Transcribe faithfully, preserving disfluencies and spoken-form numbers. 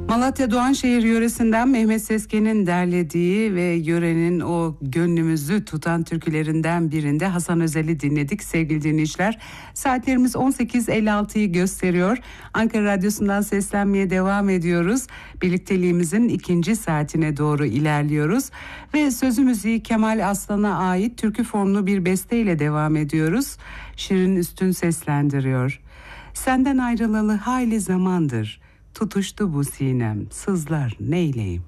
Malatya Doğanşehir yöresinden Mehmet Sesken'in derlediği ve yörenin o gönlümüzü tutan türkülerinden birinde Hasan Özel'i dinledik sevgili dinleyiciler. Saatlerimiz on sekiz elli altıyı gösteriyor. Ankara Radyosu'ndan seslenmeye devam ediyoruz. Birlikteliğimizin ikinci saatine doğru ilerliyoruz. Ve sözü müziği Kemal Aslan'a ait türkü formlu bir besteyle devam ediyoruz. Şirin Üstün seslendiriyor. Senden ayrılalı hayli zamandır. Tutuştu bu sinem, sızlar neyleyim?